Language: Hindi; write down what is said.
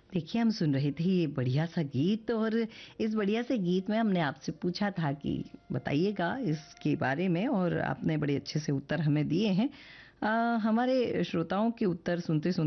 देखिए, हम सुन रहे थे ये बढ़िया सा गीत और इस बढ़िया से गीत में हमने आपसे पूछा था कि बताइएगा इसके बारे में और आपने बड़े अच्छे से उत्तर हमें दिए हैं। हमारे श्रोताओं के उत्तर सुनते-सुनते